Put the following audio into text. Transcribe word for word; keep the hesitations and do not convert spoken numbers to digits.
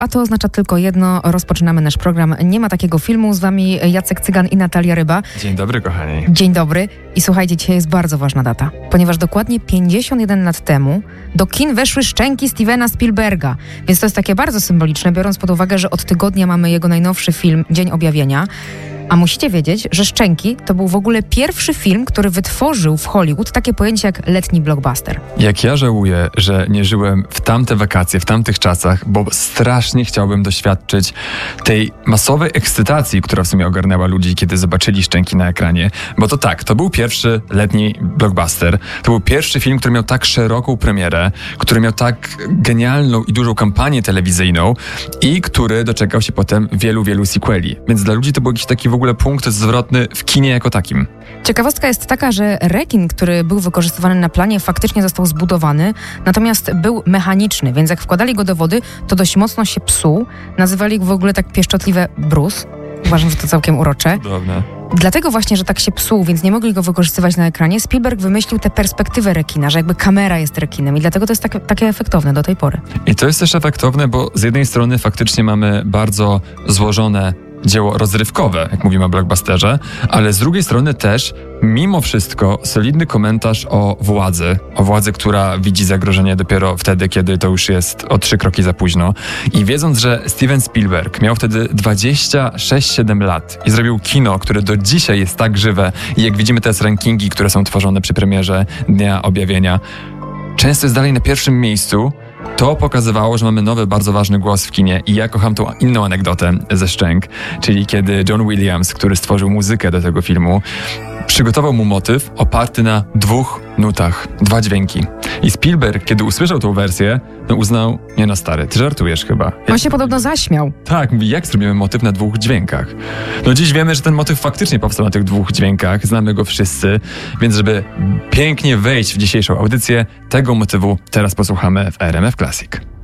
A to oznacza tylko jedno, rozpoczynamy nasz program. Nie ma takiego filmu. Z wami Jacek Cygan i Natalia Ryba. Dzień dobry, kochani. Dzień dobry. I słuchajcie, dzisiaj jest bardzo ważna data, ponieważ dokładnie pięćdziesiąt jeden lat temu do kin weszły Szczęki Stevena Spielberga. Więc to jest takie bardzo symboliczne, biorąc pod uwagę, że od tygodnia mamy jego najnowszy film Dzień Objawienia. A musicie wiedzieć, że Szczęki to był w ogóle pierwszy film, który wytworzył w Hollywood takie pojęcie jak letni blockbuster. Jak ja żałuję, że nie żyłem w tamte wakacje, w tamtych czasach, bo strasznie chciałbym doświadczyć tej masowej ekscytacji, która w sumie ogarnęła ludzi, kiedy zobaczyli Szczęki na ekranie. Bo to tak, to był pierwszy letni blockbuster. To był pierwszy film, który miał tak szeroką premierę, który miał tak genialną i dużą kampanię telewizyjną i który doczekał się potem wielu, wielu sequeli. Więc dla ludzi to był jakiś taki w ogóle punkt zwrotny w kinie jako takim. Ciekawostka jest taka, że rekin, który był wykorzystywany na planie, faktycznie został zbudowany, natomiast był mechaniczny, więc jak wkładali go do wody, to dość mocno się psuł. Nazywali go w ogóle tak pieszczotliwe Bruce. Uważam, że to całkiem urocze. Cudowne. Dlatego właśnie, że tak się psuł, więc nie mogli go wykorzystywać na ekranie, Spielberg wymyślił tę perspektywę rekina, że jakby kamera jest rekinem i dlatego to jest tak, takie efektowne do tej pory. I to jest też efektowne, bo z jednej strony faktycznie mamy bardzo złożone dzieło rozrywkowe, jak mówimy o blockbusterze, ale z drugiej strony też, mimo wszystko, solidny komentarz o władzy, o władzy, która widzi zagrożenie dopiero wtedy, kiedy to już jest o trzy kroki za późno. I wiedząc, że Steven Spielberg miał wtedy dwadzieścia sześć siedem lat i zrobił kino, które do dzisiaj jest tak żywe i jak widzimy teraz rankingi, które są tworzone przy premierze Dnia Objawienia, często jest dalej na pierwszym miejscu. To pokazywało, że mamy nowy, bardzo ważny głos w kinie i ja kocham tą inną anegdotę ze Szczęk, czyli kiedy John Williams, który stworzył muzykę do tego filmu, przygotował mu motyw oparty na dwóch nutach, dwa dźwięki. I Spielberg, kiedy usłyszał tą wersję, no uznał, nie no stary, ty żartujesz chyba. On się podobno zaśmiał. Tak, mówi, jak zrobimy motyw na dwóch dźwiękach? No dziś wiemy, że ten motyw faktycznie powstał na tych dwóch dźwiękach, znamy go wszyscy, więc żeby pięknie wejść w dzisiejszą audycję, tego motywu teraz posłuchamy w R M F Classic.